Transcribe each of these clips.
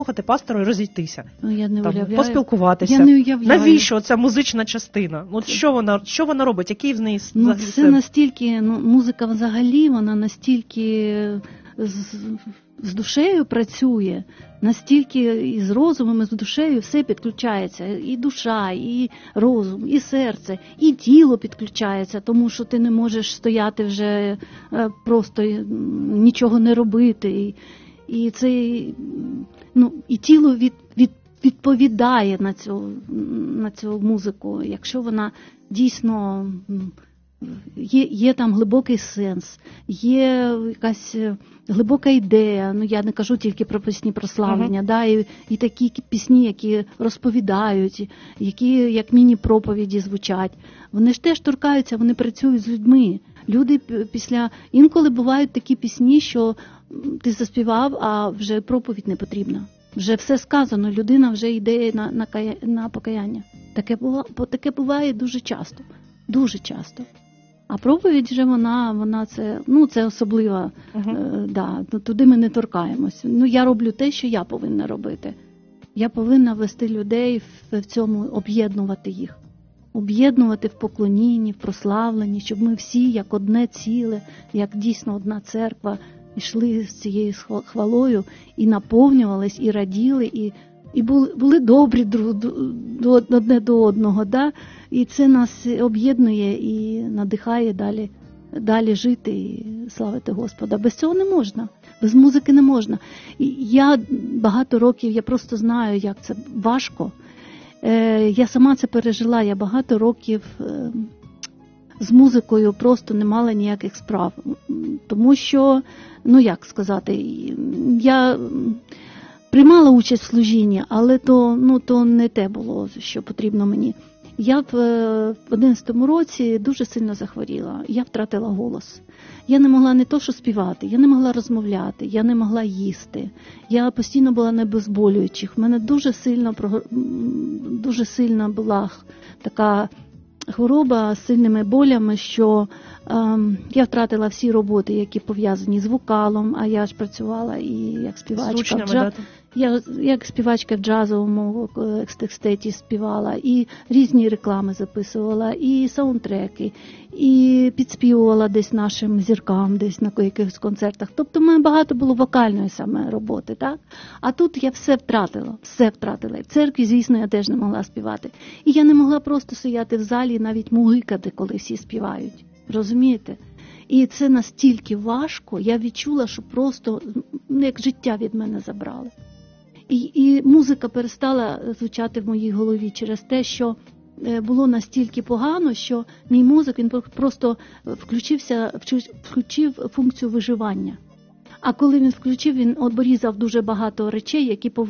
послухати пастора і розійтися. Ну, я не уявляю. Поспілкуватися. Я не уявляю. Навіщо ця музична частина? От що вона робить? Який в неї це настільки, музика взагалі, вона настільки з душею працює, настільки і з розумом, і з душею все підключається. І душа, і розум, і серце, і тіло підключається, тому що ти не можеш стояти вже просто нічого не робити. І це, і тіло відповідає на цю музику, якщо вона дійсно є там глибокий сенс, є якась глибока ідея. Я не кажу тільки про пісні прославлення, і такі пісні, які розповідають, які як міні-проповіді звучать. Вони ж теж торкаються, вони працюють з людьми. Люди інколи бувають такі пісні, що ти заспівав, а вже проповідь не потрібна. Вже все сказано, людина вже йде на покаяння. Таке буває дуже часто. Дуже часто. А проповідь вже вона це особлива, туди ми не торкаємось. Я роблю те, що я повинна робити. Я повинна вести людей в цьому, об'єднувати їх. Об'єднувати в поклонінні, в прославленні, щоб ми всі, як одне ціле, як дійсно одна церква, йшли з цією хвалою і наповнювались, і раділи, і були добрі одне до одного. Да? І це нас об'єднує і надихає далі жити і славити Господа. Без цього не можна, без музики не можна. І я багато років, я просто знаю, як це важко. Я сама це пережила, я багато років з музикою просто не мала ніяких справ. Тому що, як сказати, я приймала участь в служінні, але то не те було, що потрібно мені. Я в 11-му році дуже сильно захворіла, я втратила голос. Я не могла не то що співати, я не могла розмовляти, я не могла їсти. Я постійно була на обезболюючих. В мене дуже сильна була така хвороба з сильними болями, що я втратила всі роботи, які пов'язані з вокалом, а я ж працювала і як співачка. Я як співачка в джазовому екстеті співала, і різні реклами записувала, і саундтреки, і підспівувала десь нашим зіркам, десь на якихось концертах. Тобто в мене багато було вокальної саме роботи, так? А тут я все втратила. В церкві, звісно, я теж не могла співати. І я не могла просто стояти в залі і навіть мугикати, коли всі співають. Розумієте? І це настільки важко, я відчула, що просто як життя від мене забрали. І музика перестала звучати в моїй голові через те, що було настільки погано, що мій мозок, він просто включив функцію виживання. А коли він включив, він обрізав дуже багато речей,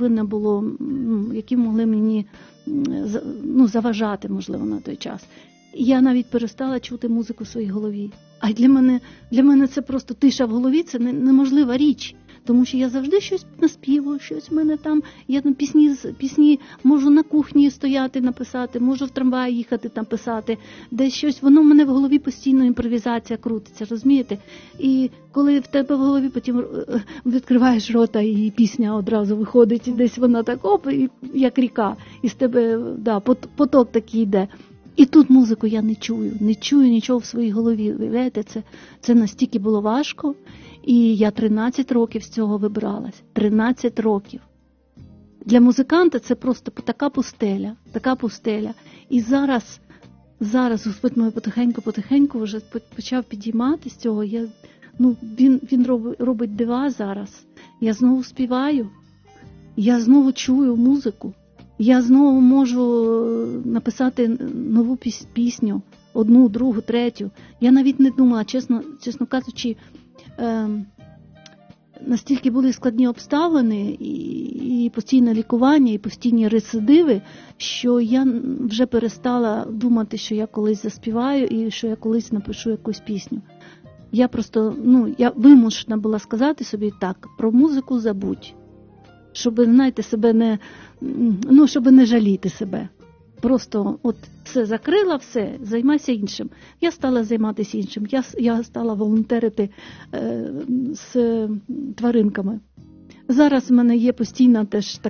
які могли мені заважати, можливо, на той час. І я навіть перестала чути музику в своїй голові. А для мене це просто тиша в голові, це неможлива річ. Тому що я завжди щось наспівую, щось в мене там, я там пісні можу на кухні стояти, написати, можу в трамваї їхати там писати, десь щось, воно в мене в голові постійно імпровізація крутиться, розумієте? І коли в тебе в голові потім відкриваєш рота і пісня одразу виходить, і десь вона так як ріка, і з тебе поток такий йде. І тут музику я не чую нічого в своїй голові, виявляєте, це настільки було важко. І я 13 років з цього вибралась. 13 років. Для музиканта це просто така пустеля. І зараз Господь мене потихеньку вже почав підіймати з цього. Він робить дива зараз. Я знову співаю. Я знову чую музику. Я знову можу написати нову пісню. Одну, другу, третю. Я навіть не думала, чесно кажучи, настільки були складні обставини і постійне лікування, і постійні рецидиви, що я вже перестала думати, що я колись заспіваю і що я колись напишу якусь пісню. Я просто, я вимушена була сказати собі так, про музику забудь, щоб, знаєте, щоб не жаліти себе. Просто все закрила, все, займайся іншим. Я стала займатися іншим. Я стала волонтерити з тваринками. Зараз в мене є постійна теж